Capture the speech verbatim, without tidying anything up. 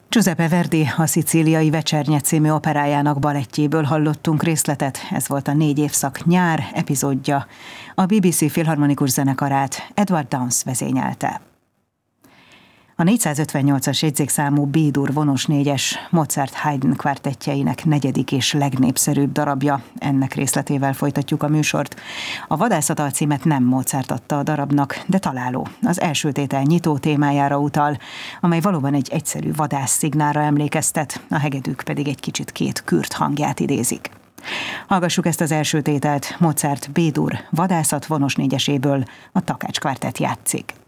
Giuseppe Verdi a Szicíliai Vecsernye című operájának balettjéből hallottunk részletet, ez volt a Négy évszak nyár epizódja. A bé bé cé Filharmonikus Zenekarát Edward Downes vezényelte. A négyszázötvennyolcas jegyzékszámú B-dur vonos négyes Mozart-Haydn kvártettjeinek negyedik és legnépszerűbb darabja. Ennek részletével folytatjuk a műsort. A Vadászat alcímet nem Mozart adta a darabnak, de találó. Az első tétel nyitó témájára utal, amely valóban egy egyszerű vadász szignálra emlékeztet, a hegedűk pedig egy kicsit két kürt hangját idézik. Hallgassuk ezt az első tételt, Mozart B-dur Vadászat vonos négyeséből, a Takács kvártett játszik.